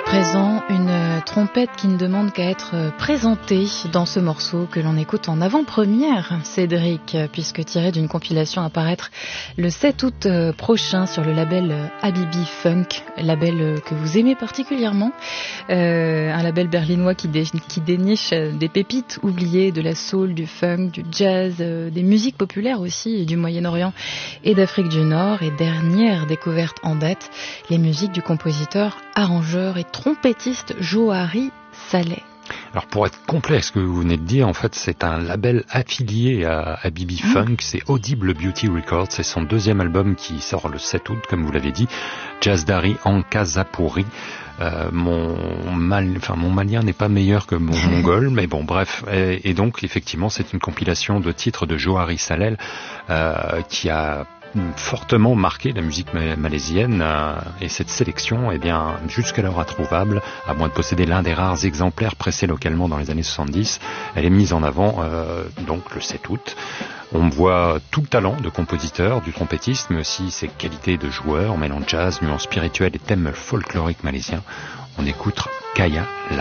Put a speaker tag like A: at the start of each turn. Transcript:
A: présent, une trompette qui ne demande qu'à être présentée dans ce morceau que l'on écoute en avant-première, Cédric, puisque tiré d'une compilation à paraître le 7 août prochain sur le label Habibi Funk, label que vous aimez particulièrement, un label berlinois qui déniche des pépites oubliées de la soul, du funk, du jazz, des musiques populaires aussi, du Moyen-Orient et d'Afrique du Nord. Et dernière découverte en date, les musiques du compositeur, arrangeur et trompettiste Johari Saleh.
B: Alors pour être complet avec ce que vous venez de dire, en fait c'est un label affilié à Habibi Funk, c'est Audible Beauty Records, c'est son deuxième album qui sort le 7 août comme vous l'avez dit, Jazz Dari Ankazapuri. Mon malien n'est pas meilleur que mon mongol, mais bon bref, et donc effectivement c'est une compilation de titres de Johari Saleh qui a fortement marqué la musique malaisienne, et cette sélection, eh bien, jusqu'alors introuvable, à moins de posséder l'un des rares exemplaires pressés localement dans les années 70, elle est mise en avant donc le 7 août. On voit tout le talent de compositeur, du trompettiste, mais aussi ses qualités de joueur, mêlant jazz, nuances spirituelles et thèmes folkloriques malaisiens. On écoute Kaya Live.